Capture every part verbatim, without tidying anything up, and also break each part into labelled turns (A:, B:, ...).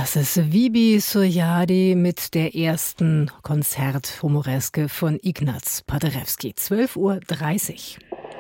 A: Das ist Vibi Sojadi mit der ersten Konzert-Humoreske von Ignaz Paderewski. zwölf Uhr dreißig.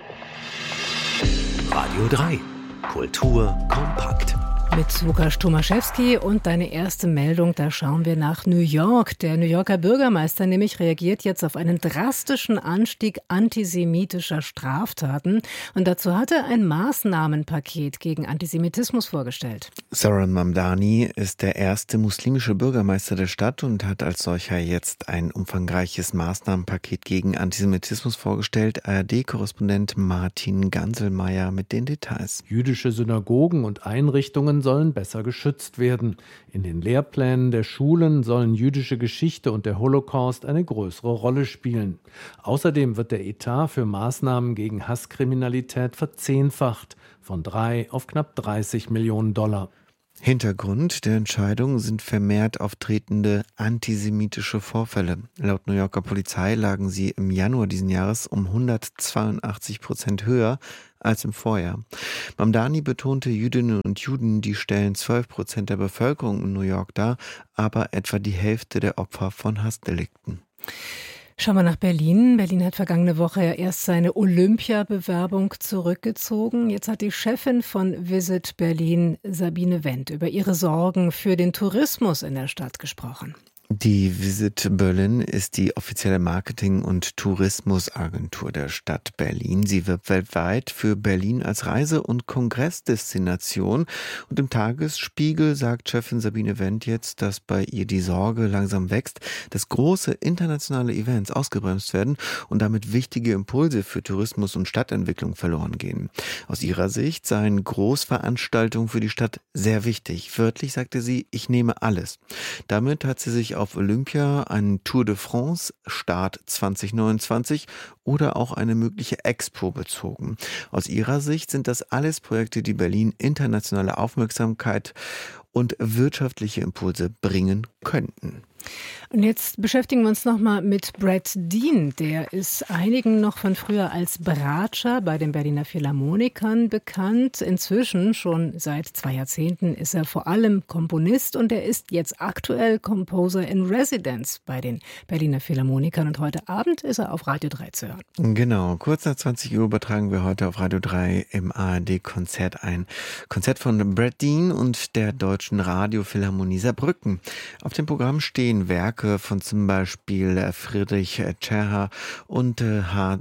B: Radio drei. Kultur kompakt.
A: Mit Łukasz Tomaszewski und deine erste Meldung, da schauen wir nach New York. Der New Yorker Bürgermeister nämlich reagiert jetzt auf einen drastischen Anstieg antisemitischer Straftaten. Und dazu hat er ein Maßnahmenpaket gegen Antisemitismus vorgestellt.
C: Zoran Mamdani ist der erste muslimische Bürgermeister der Stadt und hat als solcher jetzt ein umfangreiches Maßnahmenpaket gegen Antisemitismus vorgestellt. A R D-Korrespondent Martin Ganselmeier mit den Details.
D: Jüdische Synagogen und Einrichtungen sollen besser geschützt werden. In den Lehrplänen der Schulen sollen jüdische Geschichte und der Holocaust eine größere Rolle spielen. Außerdem wird der Etat für Maßnahmen gegen Hasskriminalität verzehnfacht, von drei auf knapp dreißig Millionen Dollar.
C: Hintergrund der Entscheidung sind vermehrt auftretende antisemitische Vorfälle. Laut New Yorker Polizei lagen sie im Januar diesen Jahres um hundertzweiundachtzig Prozent höher als im Vorjahr. Mamdani betonte, Jüdinnen und Juden, die stellen zwölf Prozent der Bevölkerung in New York dar, aber etwa die Hälfte der Opfer von Hassdelikten.
A: Schauen wir nach Berlin. Berlin hat vergangene Woche ja erst seine Olympiabewerbung zurückgezogen. Jetzt hat die Chefin von Visit Berlin, Sabine Wendt, über ihre Sorgen für den Tourismus in der Stadt gesprochen.
C: Die Visit Berlin ist die offizielle Marketing- und Tourismusagentur der Stadt Berlin. Sie wirbt weltweit für Berlin als Reise- und Kongressdestination. Und im Tagesspiegel sagt Chefin Sabine Wendt jetzt, dass bei ihr die Sorge langsam wächst, dass große internationale Events ausgebremst werden und damit wichtige Impulse für Tourismus und Stadtentwicklung verloren gehen. Aus ihrer Sicht seien Großveranstaltungen für die Stadt sehr wichtig. Wörtlich sagte sie, ich nehme alles. Damit hat sie sich auf Olympia, einen Tour de France, Start zwanzig neunundzwanzig oder auch eine mögliche Expo bezogen. Aus ihrer Sicht sind das alles Projekte, die Berlin internationale Aufmerksamkeit und wirtschaftliche Impulse bringen könnten.
A: Und jetzt beschäftigen wir uns nochmal mit Brad Dean. Der ist einigen noch von früher als Bratscher bei den Berliner Philharmonikern bekannt. Inzwischen, schon seit zwei Jahrzehnten, ist er vor allem Komponist und er ist jetzt aktuell Composer in Residence bei den Berliner Philharmonikern. Und heute Abend ist er auf Radio drei zu hören.
C: Genau, kurz nach zwanzig Uhr übertragen wir heute auf Radio drei im A R D-Konzert ein Konzert von Brad Dean und der Deutschen Radiophilharmonie Saarbrücken. Auf dem Programm stehen Werke von zum Beispiel Friedrich Czerha und H.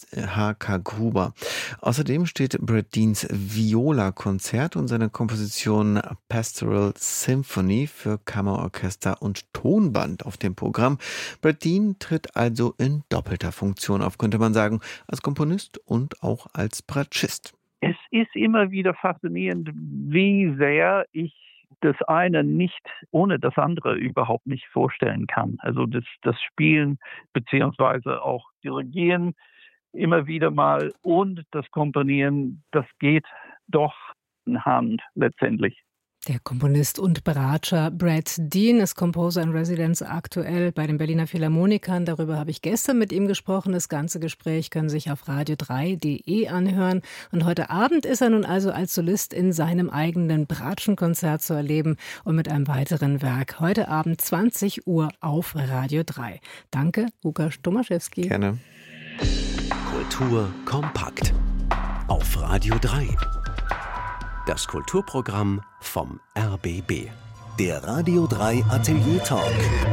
C: H.K. Gruber. Außerdem steht Brad Deans Viola-Konzert und seine Komposition Pastoral Symphony für Kammerorchester und Tonband auf dem Programm. Brad Dean tritt also in doppelter Funktion auf, könnte man sagen, als Komponist und auch als Bratschist.
E: Es ist immer wieder faszinierend, wie sehr ich das eine nicht ohne das andere überhaupt nicht vorstellen kann. Also das, das Spielen beziehungsweise auch Dirigieren immer wieder mal und das Komponieren, das geht doch in Hand letztendlich.
A: Der Komponist und Bratscher Brad Dean ist Composer in Residence aktuell bei den Berliner Philharmonikern. Darüber habe ich gestern mit ihm gesprochen. Das ganze Gespräch können Sie sich auf radio drei punkt de anhören. Und heute Abend ist er nun also als Solist in seinem eigenen Bratschenkonzert zu erleben und mit einem weiteren Werk. Heute Abend zwanzig Uhr auf Radio drei. Danke, Łukasz Tomaszewski.
C: Gerne.
B: Kultur kompakt auf Radio drei. Das Kulturprogramm vom R B B. Der Radio drei Atelier Talk.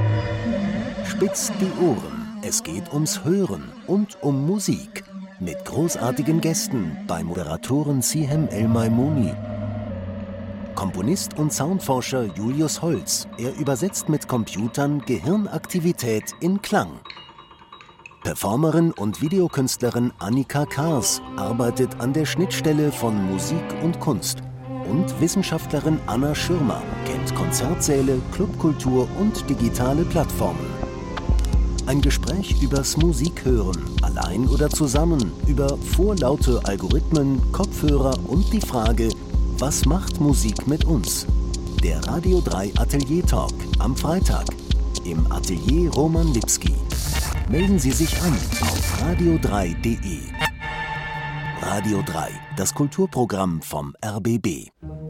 B: Spitzt die Ohren. Es geht ums Hören und um Musik. Mit großartigen Gästen bei Moderatorin Sihem El-Maimouni. Komponist und Soundforscher Julius Holz. Er übersetzt mit Computern Gehirnaktivität in Klang. Performerin und Videokünstlerin Annika Kars arbeitet an der Schnittstelle von Musik und Kunst. Und Wissenschaftlerin Anna Schirmer kennt Konzertsäle, Clubkultur und digitale Plattformen. Ein Gespräch übers Musikhören, allein oder zusammen, über vorlaute Algorithmen, Kopfhörer und die Frage, was macht Musik mit uns? Der Radio drei Atelier Talk am Freitag im Atelier Roman Lipski. Melden Sie sich an auf radio drei punkt de. Radio drei, das Kulturprogramm vom R B B.